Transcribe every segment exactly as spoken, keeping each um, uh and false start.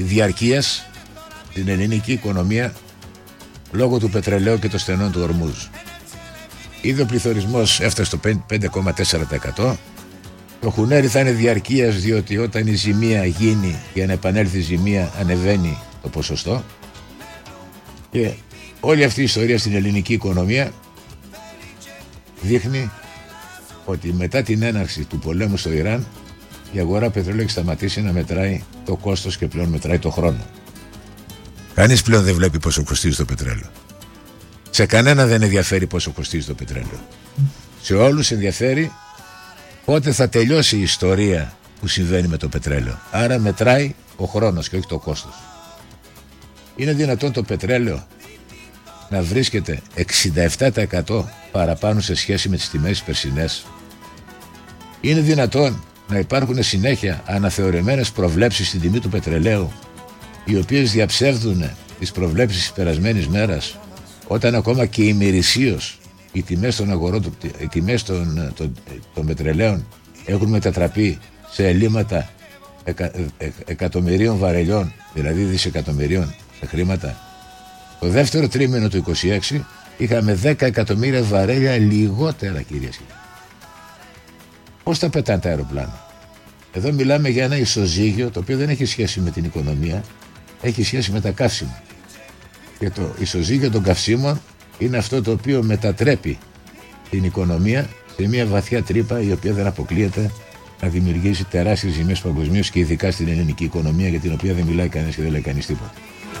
διαρκείας στην ελληνική οικονομία λόγω του πετρελαίου και των στενών του Ορμούζ. Ήδη ο πληθωρισμός έφτασε στο πέντε κόμμα τέσσερα τοις εκατό. Το χουνέρι θα είναι διαρκείας, διότι όταν η ζημία γίνει, για να επανέλθει η ζημία, ανεβαίνει το ποσοστό. Και όλη αυτή η ιστορία στην ελληνική οικονομία δείχνει ότι μετά την έναρξη του πολέμου στο Ιράν, η αγορά πετρελαίου έχει σταματήσει να μετράει το κόστος και πλέον μετράει το χρόνο. Κανείς πλέον δεν βλέπει πόσο κοστίζει το πετρέλαιο. Σε κανένα δεν ενδιαφέρει πόσο κοστίζει το πετρέλαιο. Σε όλους ενδιαφέρει πότε θα τελειώσει η ιστορία που συμβαίνει με το πετρέλαιο. Άρα μετράει ο χρόνος και όχι το κόστος. Είναι δυνατόν το πετρέλαιο να βρίσκεται εξήντα επτά τοις εκατό παραπάνω σε σχέση με τις τιμές τις περσινές? Είναι δυνατόν να υπάρχουν συνέχεια αναθεωρημένες προβλέψεις στην τιμή του πετρελαίου, οι οποίες διαψεύδουν τις προβλέψεις της περασμένης μέρας, όταν ακόμα και ημερησίως οι τιμές των αγορών, οι τιμές των, των, των πετρελαίων έχουν μετατραπεί σε ελλείμματα εκα, ε, εκατομμυρίων βαρελιών, δηλαδή δισεκατομμυρίων σε χρήματα. Το δεύτερο τρίμηνο του είκοσι έξι είχαμε δέκα εκατομμύρια βαρέλια λιγότερα, κυρίες και κύριοι. Πώς τα πετάνε τα αεροπλάνα? Εδώ μιλάμε για ένα ισοζύγιο το οποίο δεν έχει σχέση με την οικονομία, έχει σχέση με τα καύσιμα. Και το ισοζύγιο των καυσίμων είναι αυτό το οποίο μετατρέπει την οικονομία σε μια βαθιά τρύπα, η οποία δεν αποκλείεται να δημιουργήσει τεράστιες ζημίες παγκοσμίως και ειδικά στην ελληνική οικονομία, για την οποία δεν μιλάει κανείς και δεν λέει κανείς τίποτα.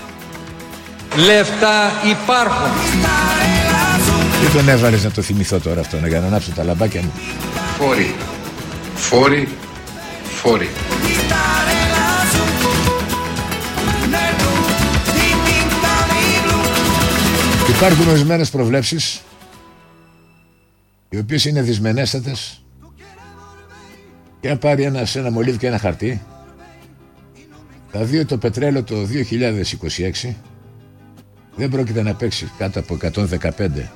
Λεφτά υπάρχουν. Τι τον έβαλες να το θυμηθώ τώρα αυτό, να για να ανάψω τα λαμπάκια μου? Φόροι. Φόροι. Φόροι. Υπάρχουν ορισμένες προβλέψεις οι οποίες είναι δυσμενέστατες, και αν πάρει ένα, ένα μολύβι και ένα χαρτί, θα δει ότι το πετρέλαιο το δύο χιλιάδες είκοσι έξι δεν πρόκειται να παίξει κάτω από εκατόν δεκαπέντε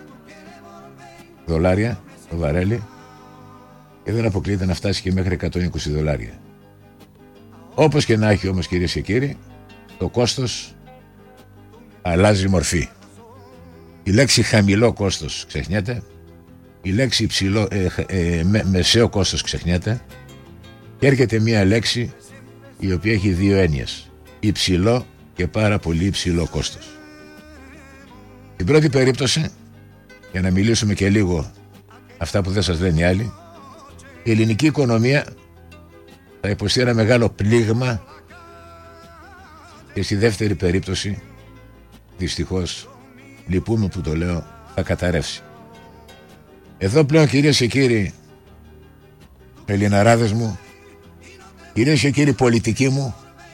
δολάρια το βαρέλι, και δεν αποκλείεται να φτάσει και μέχρι εκατόν είκοσι δολάρια. Όπως και να έχει όμως, κυρίες και κύριοι, το κόστος αλλάζει μορφή. Η λέξη χαμηλό κόστος ξεχνιέται, η λέξη υψηλό, ε, ε, με, μεσαίο κόστος ξεχνιέται, και έρχεται μία λέξη η οποία έχει δύο έννοιες: υψηλό και πάρα πολύ υψηλό κόστος. Στην πρώτη περίπτωση, για να μιλήσουμε και λίγο αυτά που δεν σας λένε οι άλλοι, η ελληνική οικονομία θα υποστεί ένα μεγάλο πλήγμα, και στη δεύτερη περίπτωση, δυστυχώς, λυπούμε που το λέω, θα καταρρεύσει. Εδώ πλέον, κυρίες και κύριοι Ελληναράδες μου, κυρίες και κύριοι πολιτικοί μου,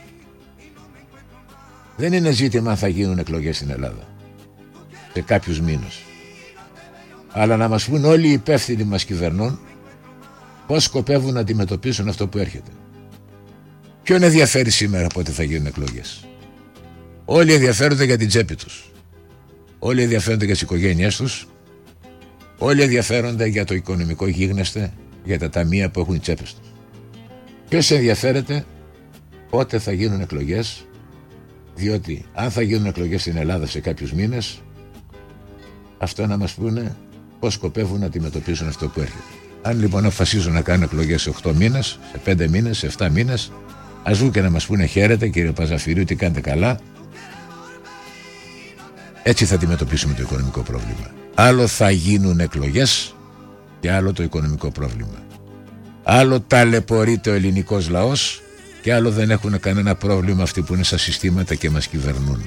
δεν είναι ζήτημα αν θα γίνουν εκλογές στην Ελλάδα σε κάποιους μήνες, αλλά να μας πούν όλοι οι υπεύθυνοι μας κυβερνούν πώς σκοπεύουν να αντιμετωπίσουν αυτό που έρχεται. Ποιον ενδιαφέρει σήμερα πότε θα γίνουν εκλογές? Όλοι ενδιαφέρονται για την τσέπη τους, όλοι ενδιαφέρονται για τις οικογένειές τους, όλοι ενδιαφέρονται για το οικονομικό γίγνεσθε, για τα ταμεία που έχουν οι τσέπες τους. Ποιος ενδιαφέρεται πότε θα γίνουν εκλογές? Διότι αν θα γίνουν εκλογές στην Ελλάδα σε κάποιους μήνες, αυτό να μας πούνε πώς σκοπεύουν να αντιμετωπίσουν αυτό που έρχεται. Αν λοιπόν αποφασίζουν να κάνουν εκλογές σε οκτώ μήνες, σε πέντε μήνες, σε επτά μήνες, ας βγουν και να μας πούνε χαίρετε κύριε Παζαφυρίου, τι κάνετε καλά. Έτσι θα αντιμετωπίσουμε το οικονομικό πρόβλημα. Άλλο θα γίνουν εκλογές και άλλο το οικονομικό πρόβλημα. Άλλο ταλαιπωρείται ο ελληνικός λαός και άλλο δεν έχουν κανένα πρόβλημα αυτοί που είναι στα συστήματα και μας κυβερνούν.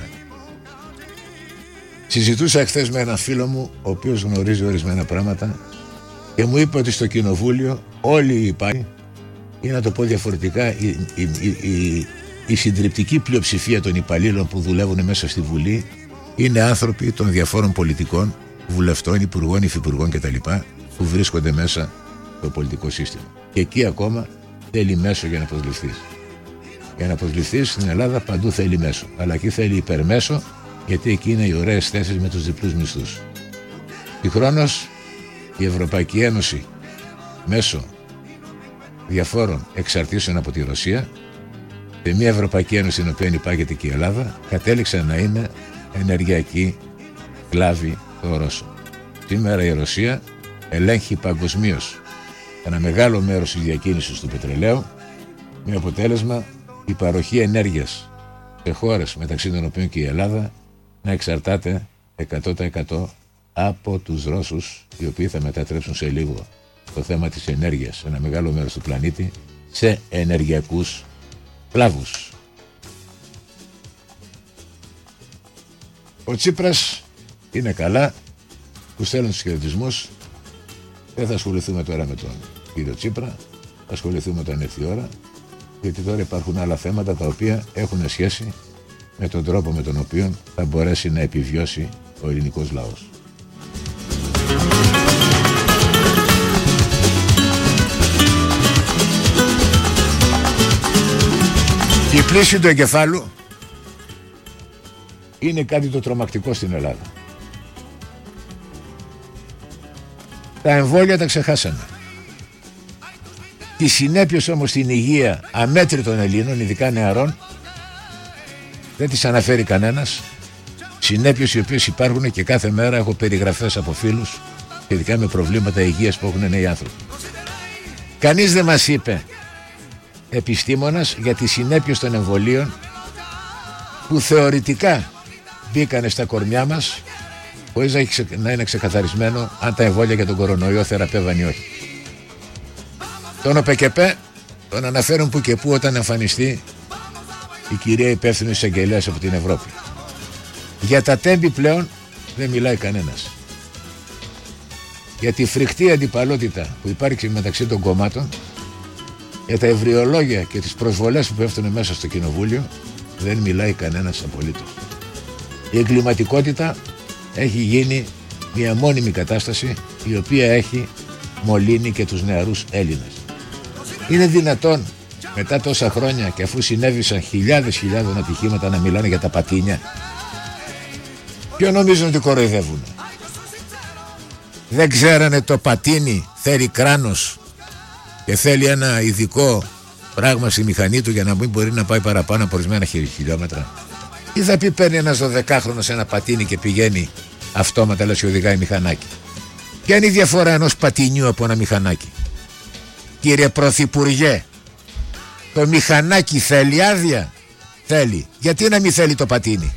Συζητούσα εχθές με έναν φίλο μου, ο οποίος γνωρίζει ορισμένα πράγματα, και μου είπε ότι στο κοινοβούλιο όλοι οι υπάλληλοι, ή να το πω διαφορετικά, η, η, η, η, η συντριπτική πλειοψηφία των υπαλλήλων που δουλεύουν μέσα στη Βουλή είναι άνθρωποι των διαφόρων πολιτικών, βουλευτών, υπουργών, υφυπουργών κτλ. Που βρίσκονται μέσα στο πολιτικό σύστημα. Και εκεί ακόμα θέλει μέσο για να προσληφθείς. Για να προσληφθείς στην Ελλάδα παντού θέλει μέσο. Αλλά εκεί θέλει υπερμέσο, γιατί εκεί είναι οι ωραίες θέσεις με τους διπλούς μισθούς. Συγχρόνως η Ευρωπαϊκή Ένωση, μέσω διαφόρων εξαρτήσεων από τη Ρωσία, σε μια Ευρωπαϊκή Ένωση στην οποία υπάγεται και η Ελλάδα, κατέληξαν να είναι ενεργειακοί σκλάβοι των Ρώσων. Σήμερα η Ρωσία ελέγχει παγκοσμίως ένα μεγάλο μέρος της διακίνησης του πετρελαίου, με αποτέλεσμα η παροχή ενέργειας σε χώρες μεταξύ των οποίων και η Ελλάδα να εξαρτάται εκατό τοις εκατό από τους Ρώσους, οι οποίοι θα μετατρέψουν σε λίγο το θέμα της ενέργειας σε ένα μεγάλο μέρος του πλανήτη σε ενεργειακούς σκλάβους. Ο Τσίπρας είναι καλά, που στέλνουν τους χαιρετισμούς. Δεν θα ασχοληθούμε τώρα με τον κύριο Τσίπρα, θα ασχοληθούμε όταν έρθει η ώρα, γιατί τώρα υπάρχουν άλλα θέματα τα οποία έχουν σχέση με τον τρόπο με τον οποίο θα μπορέσει να επιβιώσει ο ελληνικός λαός. Η πλήση του εγκεφάλου είναι κάτι το τρομακτικό στην Ελλάδα. Τα εμβόλια τα ξεχάσαμε. Τις συνέπειες όμως στην υγεία αμέτρητων Ελλήνων, ειδικά νεαρών, δεν τις αναφέρει κανένας. Συνέπειες οι οποίες υπάρχουν και κάθε μέρα έχω περιγραφές από φίλους, ειδικά με προβλήματα υγείας που έχουν νέοι άνθρωποι. Κανείς δεν μας είπε, επιστήμονας, για τις συνέπειες των εμβολίων που θεωρητικά μπήκανε στα κορμιά μας, χωρίς να, ξε... να είναι ξεκαθαρισμένο αν τα εμβόλια για τον κορονοϊό θεραπεύαν ή όχι. Τον ΟΠΕΚΕΠΕ τον αναφέρουν που και που όταν εμφανιστεί η κυρία υπεύθυνη εισαγγελέας από την Ευρώπη. Για τα τέμπη πλέον δεν μιλάει κανένας. Για τη φρικτή αντιπαλότητα που υπάρχει μεταξύ των κομμάτων, για τα ευριολόγια και τις προσβολές που πέφτουν μέσα στο κοινοβούλιο, δεν μιλάει κανένας απολύτως. Η εγκληματικότητα έχει γίνει μια μόνιμη κατάσταση, η οποία έχει μολύνει και τους νεαρούς Έλληνες. Είναι δυνατόν μετά τόσα χρόνια και αφού συνέβησαν χιλιάδες χιλιάδων ατυχήματα να μιλάνε για τα πατίνια? Ποιο νομίζουν ότι κοροϊδεύουν? Δεν ξέρανε το πατίνι θέλει κράνος και θέλει ένα ειδικό πράγμα στη μηχανή του για να μην μπορεί να πάει παραπάνω από ορισμένα χιλιόμετρα? Ή θα πει παίρνει ένας δωδεκάχρονος ένα πατίνι και πηγαίνει αυτόματα, λες, και οδηγάει μηχανάκι? Ποια είναι η διαφορά ενός πατινιού από ένα μηχανάκι? Κύριε Πρωθυπουργέ, το μηχανάκι θέλει άδεια? Θέλει. Γιατί να μην θέλει το πατίνι?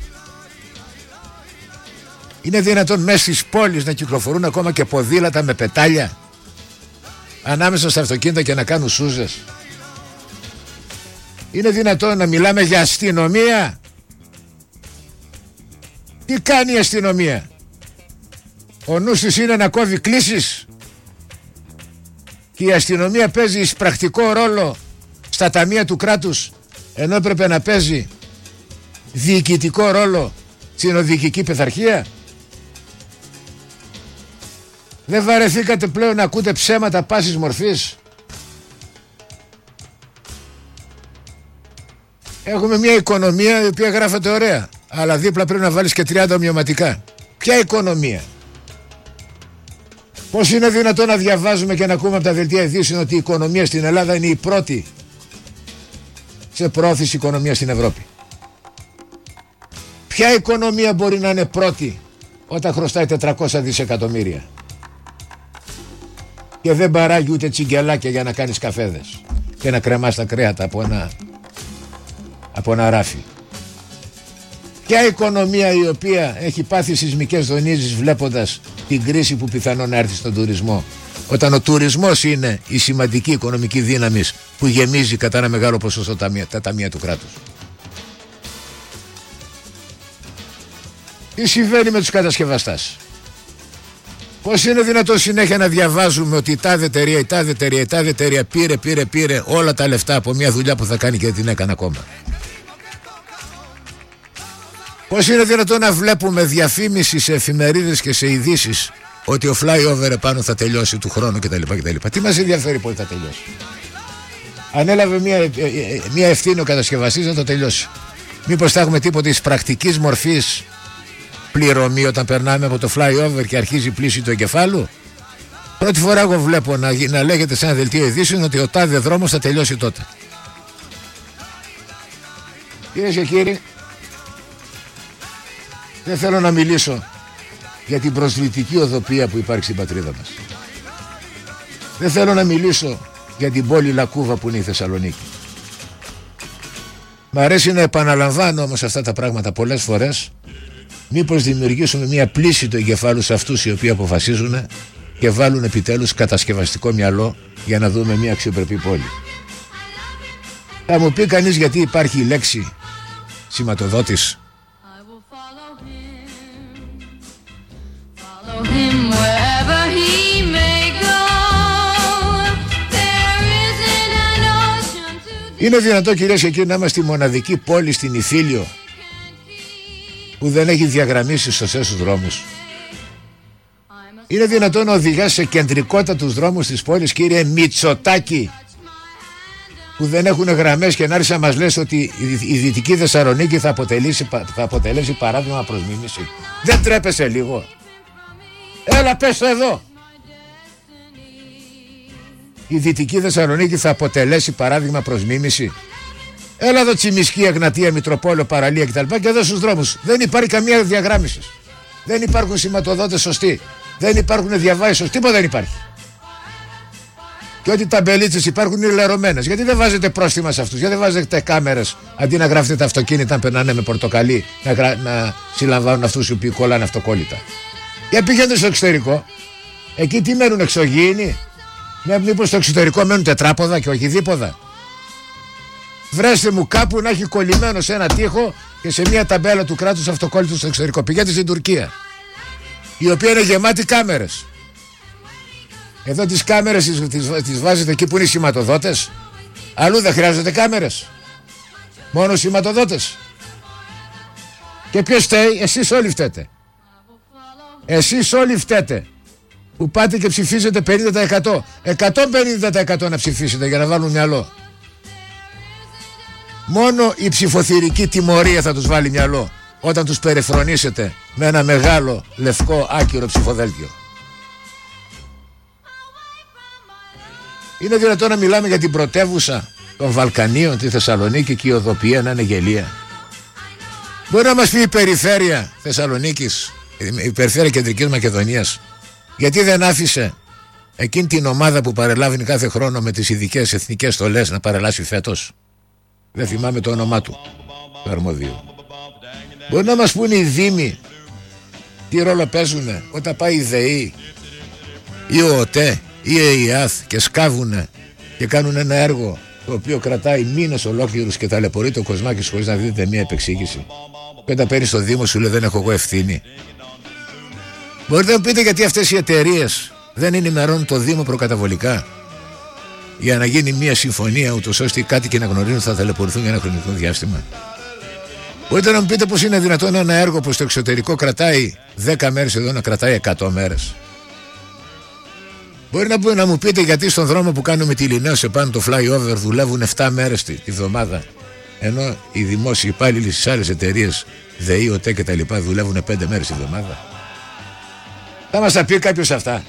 Είναι δυνατόν μέσα στις πόλεις να κυκλοφορούν ακόμα και ποδήλατα με πετάλια ανάμεσα στα αυτοκίνητα και να κάνουν σούζες? Είναι δυνατόν να μιλάμε για αστυνομία? Τι κάνει η αστυνομία? Ο νους της είναι να κόβει κλήσεις, και η αστυνομία παίζει εισπρακτικό ρόλο στα ταμεία του κράτους, ενώ έπρεπε να παίζει διοικητικό ρόλο στην οδηγική πειθαρχία. Δεν βαρεθήκατε πλέον να ακούτε ψέματα πάσης μορφής? Έχουμε μια οικονομία η οποία γράφεται ωραία, αλλά δίπλα πρέπει να βάλεις και τριάντα ομοιωματικά. Ποια οικονομία? Πώς είναι δυνατόν να διαβάζουμε και να ακούμε από τα δελτία ειδήσεων ότι η οικονομία στην Ελλάδα είναι η πρώτη σε πρόθεση οικονομία στην Ευρώπη? Ποια οικονομία μπορεί να είναι πρώτη όταν χρωστάει τετρακόσια δισεκατομμύρια και δεν παράγει ούτε τσιγκελάκια για να κάνεις καφέδες και να κρεμάς τα κρέατα από ένα, από ένα ράφι? Ποια οικονομία η οποία έχει πάθει σεισμικές δονήσεις βλέποντας την κρίση που πιθανόν να έρθει στον τουρισμό, όταν ο τουρισμός είναι η σημαντική οικονομική δύναμη που γεμίζει κατά ένα μεγάλο ποσοστό ταμεία, τα ταμεία του κράτους? Τι συμβαίνει με τους κατασκευαστάς? Πώς είναι δυνατόν συνέχεια να διαβάζουμε ότι η τάδε εταιρεία, η τάδε εταιρεία, η τάδε εταιρεία πήρε, πήρε, πήρε όλα τα λεφτά από μια δουλειά που θα κάνει και δεν την έκανε ακόμα? Πώς είναι δυνατόν να βλέπουμε διαφήμιση σε εφημερίδες και σε ειδήσεις ότι ο flyover επάνω θα τελειώσει του χρόνου κτλ. κτλ. Τι μας ενδιαφέρει πότε θα τελειώσει? Ανέλαβε μια, μια ευθύνη ο κατασκευαστής να το τελειώσει. Μήπως θα έχουμε τίποτα της πρακτικής μορφής πληρωμή όταν περνάμε από το flyover και αρχίζει η πλήση του εγκεφάλου? Πρώτη φορά εγώ βλέπω να, να λέγεται σε ένα δελτίο ειδήσεων ότι ο τάδε δρόμος θα τελειώσει τότε. Κυρίες και κύριοι, δεν θέλω να μιλήσω για την προσβλητική οδοπία που υπάρχει στην πατρίδα μας. Δεν θέλω να μιλήσω για την πόλη Λακκούβα που είναι η Θεσσαλονίκη. Μ' αρέσει να επαναλαμβάνω όμως αυτά τα πράγματα πολλές φορές. Μήπως δημιουργήσουμε μια πλήση του εγκεφάλου σε αυτούς οι οποίοι αποφασίζουν και βάλουν επιτέλους κατασκευαστικό μυαλό για να δούμε μια αξιοπρεπή πόλη. Θα μου πει κανείς γιατί υπάρχει η λέξη σηματοδότης. Είναι δυνατό, κυρίες και κύριοι, να είμαστε η μοναδική πόλη στην Ιφίλιο που δεν έχει διαγραμμίσει σωστές τους δρόμους? Είναι δυνατόν να οδηγάς σε κεντρικότητα τους δρόμους της πόλης, κύριε Μητσοτάκη, που δεν έχουν γραμμές, και να άρχισε να μας λες ότι η Δυτική Θεσσαλονίκη θα αποτελέσει, θα αποτελέσει παράδειγμα προς μίμηση? Δεν τρέπεσαι λίγο? Έλα, πες το εδώ. Η Δυτική Θεσσαλονίκη θα αποτελέσει παράδειγμα προς μίμηση? Έλα εδώ, Τσιμισκή, Εγνατία, Μητροπόλαιο, Παραλία κτλ. Και εδώ στους δρόμους δεν υπάρχει καμία διαγράμμιση. Δεν υπάρχουν σηματοδότες σωστοί. Δεν υπάρχουν διαβάσεις σωστοί. Τίποτα δεν υπάρχει. Και ό,τι ταμπελίτσες υπάρχουν είναι λερωμένες. Γιατί δεν βάζετε πρόστιμα σε αυτούς? Γιατί δεν βάζετε κάμερες αντί να γράφετε τα αυτοκίνητα να περνάνε με πορτοκαλί, να, γρα... να συλλαμβάνουν αυτούς οι οποίοι κολλάνε αυτοκόλλητα? Για πήγαινε στο εξωτερικό. Εκεί τι μένουν, εξωγήινοι? Ναι, μήπως στο εξωτερικό μένουν τετράποδα και όχι δίποδα? Βρέστε μου κάπου να έχει κολλημένο σε ένα τοίχο και σε μια ταμπέλα του κράτους αυτοκόλλητο στο εξωτερικό. Πηγαίνετε στην Τουρκία, η οποία είναι γεμάτη κάμερες. Εδώ τις κάμερες τις, τις, τις βάζετε εκεί που είναι οι σηματοδότες. Αλλού δεν χρειάζονται κάμερες. Μόνο σηματοδότες. Και ποιος φταίει? Εσείς όλοι φταίτε. Εσείς όλοι φταίτε που πάτε και ψηφίζετε πενήντα τοις εκατό. εκατόν πενήντα τοις εκατό να ψηφίσετε για να βάλουν μυαλό. Μόνο η ψηφοθυρική τιμωρία θα τους βάλει μυαλό όταν τους περιφρονήσετε με ένα μεγάλο λευκό άκυρο ψηφοδέλτιο. Είναι δυνατόν να μιλάμε για την πρωτεύουσα των Βαλκανίων, τη Θεσσαλονίκη, και η οδοποιία να είναι γελία? Μπορεί να μας πει η περιφέρεια Θεσσαλονίκης, η περιφέρεια Κεντρικής Μακεδονίας, γιατί δεν άφησε εκείνη την ομάδα που παρελάβει κάθε χρόνο με τις ειδικές εθνικές στολές να παρελάσει φέτος? Δεν θυμάμαι το όνομά του, το αρμοδίου. Μπορεί να μας πούνε οι δήμοι τι ρόλο παίζουνε όταν πάει η ΔΕΗ ή ο ΟΤΕ ή η ΕΙΑΘ και σκάβουνε και κάνουν ένα έργο το οποίο κρατάει μήνες ολόκληρους και ταλαιπωρεί το Κοσμάκης χωρίς να δείτε μια επεξήγηση. Και όταν παίρνει στο Δήμο σου λέει δεν έχω εγώ ευθύνη. Μπορείτε να μου πείτε γιατί αυτές οι εταιρείες δεν ενημερώνουν το Δήμο προκαταβολικά για να γίνει μια συμφωνία, ούτως ώστε οι κάτοικοι να γνωρίζουν ότι θα ταλαιπωρηθούν για ένα χρονικό διάστημα? Μπορείτε να μου πείτε πως είναι δυνατόν ένα έργο που στο εξωτερικό κρατάει δέκα μέρες, εδώ να κρατάει εκατό μέρες? Μπορεί να, να μου πείτε γιατί στον δρόμο που κάνουμε τη Λινέο επάνω το flyover δουλεύουν επτά μέρες τη, τη βδομάδα, ενώ οι δημόσιοι υπάλληλοι στις άλλες εταιρείες, ΔΕΗ, ΟΤΕ και τα λοιπά, δουλεύουν πέντε μέρες τη βδομάδα? Θα μας τα πει κάποιος αυτά?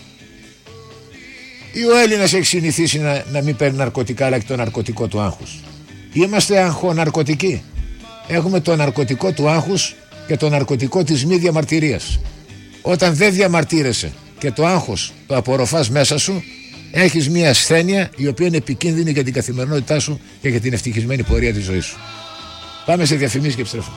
Ή ο Έλληνας έχει συνηθίσει να, να μην παίρνει ναρκωτικά, αλλά και το ναρκωτικό του άγχους? Είμαστε αγχοναρκωτικοί. Έχουμε το ναρκωτικό του άγχους και το ναρκωτικό της μη διαμαρτυρίας. Όταν δεν διαμαρτύρεσαι και το άγχος το απορροφάς μέσα σου, έχεις μια ασθένεια η οποία είναι επικίνδυνη για την καθημερινότητά σου και για την ευτυχισμένη πορεία της ζωής σου. Πάμε σε διαφημίσεις και επιστρέφουμε.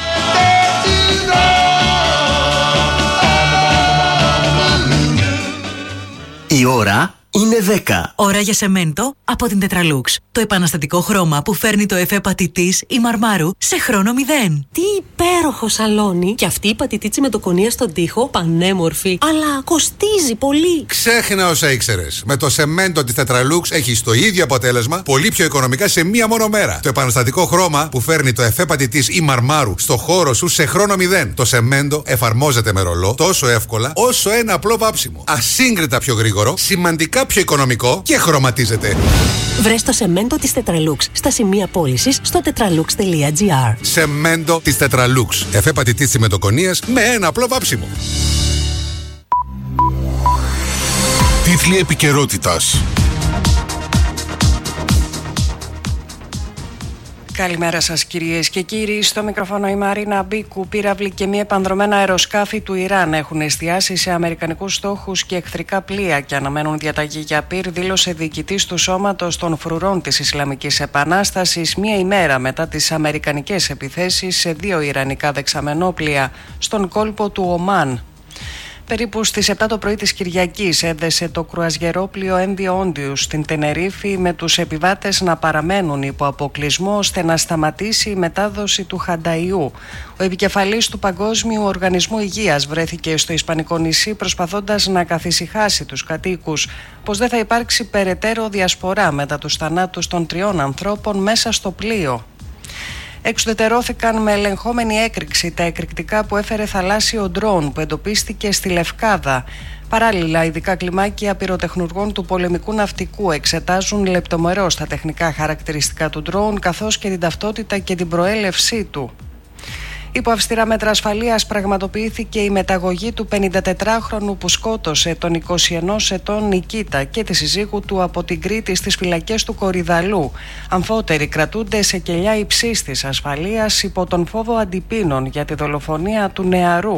Η ώρα είναι δέκα. Ώρα για σεμέντο από την Τετραλούξ. Το επαναστατικό χρώμα που φέρνει το εφέ πατητής ή μαρμάρου σε χρόνο μηδέν. Τι υπέροχο σαλόνι! Και αυτή η πατητίτσι με το κονία στον τοίχο, πανέμορφη, αλλά κοστίζει πολύ. Ξέχνα όσα ήξερες. Με το σεμέντο της Τετραλούξ έχεις το ίδιο αποτέλεσμα, πολύ πιο οικονομικά σε μία μόνο μέρα. Το επαναστατικό χρώμα που φέρνει το εφέ πατητής ή μαρμάρου στο χώρο σου σε χρόνο μηδέν. Το σεμέντο εφαρμόζεται με ρολό τόσο εύκολα όσο ένα απλό βάψιμο. Ασύγκριτα πιο γρήγορο, σημαντικά πιο οικονομικό και χρωματίζεται. Βρες το σεμέντο της Τετραλούξ στα σημεία πώλησης στο tetralux τελεία gr. Σεμέντο της Τετραλούξ. Εφέ πατητής τσιμεντοκονίας με ένα απλό βάψιμο. Τίτλοι επικαιρότητας. Καλημέρα σας κυρίες και κύριοι. Στο μικρόφωνο η Μαρίνα Μπίκου. Πύραυλοι και μη επανδρομένα αεροσκάφη του Ιράν έχουν εστιάσει σε αμερικανικούς στόχους και εχθρικά πλοία και αναμένουν διαταγή για πυρ, δήλωσε διοικητής του Σώματος των Φρουρών της Ισλαμικής Επανάστασης μία ημέρα μετά τις αμερικανικές επιθέσεις σε δύο ιρανικά δεξαμενόπλοια στον κόλπο του Ομάν. Περίπου στις επτά το πρωί της Κυριακής έδεσε το κρουαζιερόπλοιο Ένδιο Όντιους στην Τενερίφη, με τους επιβάτες να παραμένουν υπό αποκλεισμό ώστε να σταματήσει η μετάδοση του χανταϊού. Ο επικεφαλής του Παγκόσμιου Οργανισμού Υγείας βρέθηκε στο Ισπανικό νησί προσπαθώντας να καθησυχάσει τους κατοίκους πως δεν θα υπάρξει περαιτέρω διασπορά μετά τους θανάτους των τριών ανθρώπων μέσα στο πλοίο. Εξουδετερώθηκαν με ελεγχόμενη έκρηξη τα εκρηκτικά που έφερε θαλάσσιο ντρόουν που εντοπίστηκε στη Λευκάδα. Παράλληλα, ειδικά κλιμάκια πυροτεχνουργών του πολεμικού ναυτικού εξετάζουν λεπτομερώς τα τεχνικά χαρακτηριστικά του ντρόουν καθώς και την ταυτότητα και την προέλευσή του. Υπό αυστηρά μέτρα ασφαλείας πραγματοποιήθηκε η μεταγωγή του πενηντατετράχρονου που σκότωσε τον είκοσι ενός ετών Νικίτα και τη συζύγου του από την Κρήτη στις φυλακές του Κορυδαλού. Αμφότεροι κρατούνται σε κελιά υψίστης ασφαλείας υπό τον φόβο αντιπίνων για τη δολοφονία του νεαρού.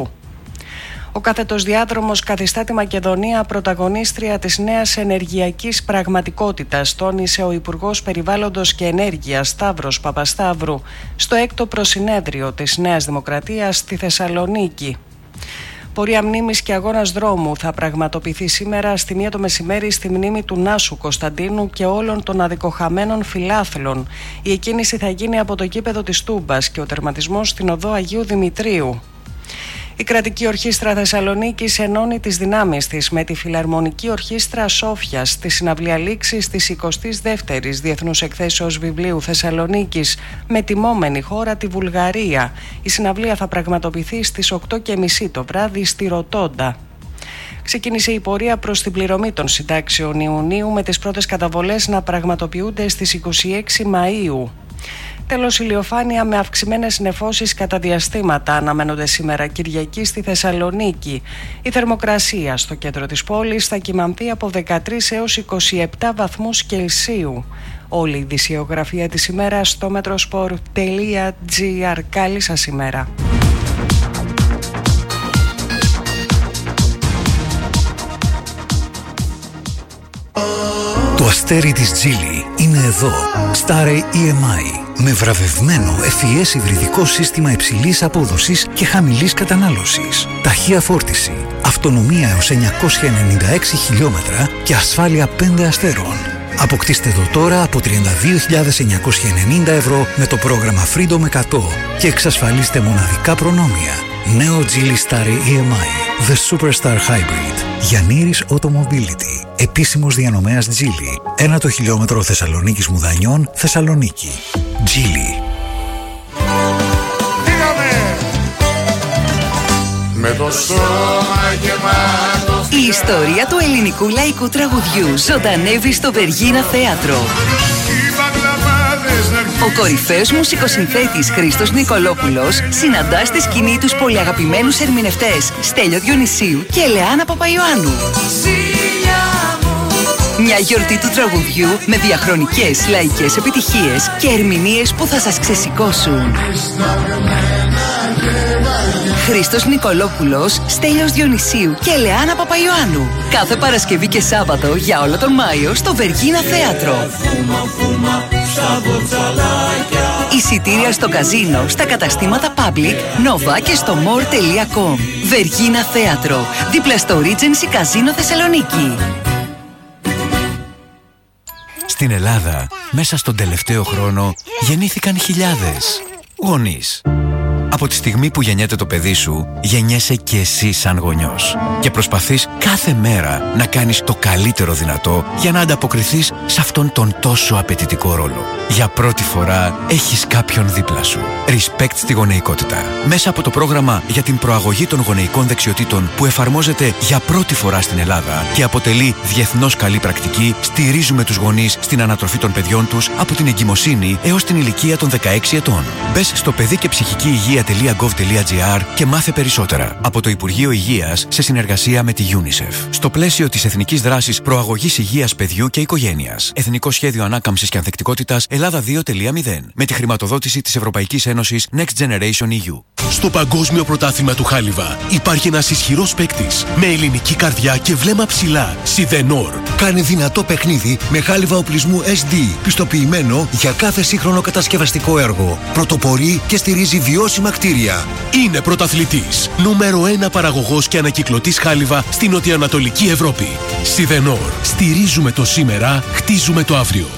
Ο κάθετος διάδρομος καθιστά τη Μακεδονία πρωταγωνίστρια της νέας ενεργειακής πραγματικότητας, τόνισε ο Υπουργός Περιβάλλοντος και Ενέργειας Σταύρος Παπασταύρου στο έκτο προσυνέδριο της Νέας Δημοκρατίας στη Θεσσαλονίκη. Πορεία μνήμης και αγώνας δρόμου θα πραγματοποιηθεί σήμερα στη μία το μεσημέρι στη μνήμη του Νάσου Κωνσταντίνου και όλων των αδικοχαμένων φιλάθλων. Η εκκίνηση θα γίνει από το γήπεδο της Τούμπας και ο τερματισμός στην οδό Αγίου Δημητρίου. Η Κρατική Ορχήστρα Θεσσαλονίκης ενώνει τις δυνάμεις της με τη Φιλαρμονική Ορχήστρα Σόφιας στη συναυλία λήξης της εικοστής δεύτερης Διεθνούς Εκθέσεως Βιβλίου Θεσσαλονίκης με τιμόμενη χώρα τη Βουλγαρία. Η συναυλία θα πραγματοποιηθεί στις οκτώ και μισή το βράδυ στη Ρωτόντα. Ξεκίνησε η πορεία προς την πληρωμή των συντάξεων Ιουνίου με τις πρώτες καταβολές να πραγματοποιούνται στις είκοσι έξι Μαΐου. Τέλος, ηλιοφάνεια με αυξημένες νεφώσεις κατά διαστήματα αναμένονται σήμερα Κυριακή στη Θεσσαλονίκη. Η θερμοκρασία στο κέντρο της πόλης θα κυμανθεί από δεκατρείς έως είκοσι επτά βαθμούς Κελσίου. Όλη η ειδησιογραφία της ημέρας στο metrosport τελεία gr. Καλή σας ημέρα. Το αστέρι της Geely είναι εδώ. Starry ι εμ άι. Με βραβευμένο ευφυές υβριδικό σύστημα υψηλής απόδοσης και χαμηλής κατανάλωσης. Ταχεία φόρτιση, αυτονομία έως εννιακόσια ενενήντα έξι χιλιόμετρα και ασφάλεια πέντε αστέρων. Αποκτήστε το τώρα από τριάντα δύο χιλιάδες εννιακόσια ενενήντα ευρώ με το πρόγραμμα Freedom εκατό και εξασφαλίστε μοναδικά προνόμια. Νέο Geely Starry ι εμ άι. The Superstar Hybrid. Γιαννήρης Automobility. Επίσημος διανομέας Geely. Ένα το χιλιόμετρο Θεσσαλονίκης Μουδανιών, Θεσσαλονίκη. Geely. Με το σώμα γεμάτο. Η ιστορία του ελληνικού λαϊκού τραγουδιού ζωντανεύει στο Βεργίνα Θέατρο. Ο κορυφαίος μουσικοσυνθέτης Χρήστος Νικολόπουλος συναντά στη σκηνή τους πολυαγαπημένους ερμηνευτές Στέλιο Διονυσίου και Ελεάνα Παπαϊωάννου. Μια γιορτή του τραγουδιού με διαχρονικές λαϊκές επιτυχίες και ερμηνείες που θα σας ξεσηκώσουν. Χρήστος Νικολόπουλος, Στέλιος Διονυσίου και Ελεάνα Παπαϊωάννου. Κάθε Παρασκευή και Σάββατο για όλο τον Μάιο στο Βεργίνα Θέατρο. Εισιτήρια στο καζίνο, στα καταστήματα Public, Nova και στο more τελεία com. Βεργίνα Θέατρο, δίπλα στο Regency Καζίνο Θεσσαλονίκη. Στην Ελλάδα, μέσα στον τελευταίο χρόνο, γεννήθηκαν χιλιάδες γονείς. Από τη στιγμή που γεννιέται το παιδί σου, γεννιέσαι και εσύ σαν γονιός. Και προσπαθείς κάθε μέρα να κάνεις το καλύτερο δυνατό για να ανταποκριθείς σε αυτόν τον τόσο απαιτητικό ρόλο. Για πρώτη φορά έχεις κάποιον δίπλα σου. Respect στη γονεϊκότητα. Μέσα από το πρόγραμμα για την προαγωγή των γονεϊκών δεξιοτήτων που εφαρμόζεται για πρώτη φορά στην Ελλάδα και αποτελεί διεθνώς καλή πρακτική, στηρίζουμε τους γονείς στην ανατροφή των παιδιών τους από την εγκυμοσύνη έως την ηλικία των δεκαέξι ετών. Μπες στο παιδί και ψυχική υγεία υγεία τελεία γκοβ τελεία τζι άρ και μάθε περισσότερα. Από το Υπουργείο Υγείας σε συνεργασία με τη UNICEF. Στο πλαίσιο της Εθνικής Δράσης Προαγωγής Υγείας Παιδιού και Οικογένειας. Εθνικό Σχέδιο Ανάκαμψης και Ανθεκτικότητας Ελλάδα δύο τελεία μηδέν. Με τη χρηματοδότηση της Ευρωπαϊκής Ένωσης Next Generation ι γιου. Στο Παγκόσμιο Πρωτάθλημα του Χάλιβα υπάρχει ένας ισχυρός παίκτης με ελληνική καρδιά και βλέμμα ψηλά. Σιδενόρ. Κάνε δυνατό παιχνίδι με χάλιβα οπλισμού ες ντι, πιστοποιημένο για κάθε σύγχρονο κατασκευαστικό έργο. Πρωτοπορεί και στηρίζει βιώσιμα κτίρια. Είναι πρωταθλητής. Νούμερο ένα παραγωγός και ανακυκλωτής χάλιβα στην νοτιοανατολική Ευρώπη. Σιδενόρ. Στηρίζουμε το σήμερα, χτίζουμε το αύριο.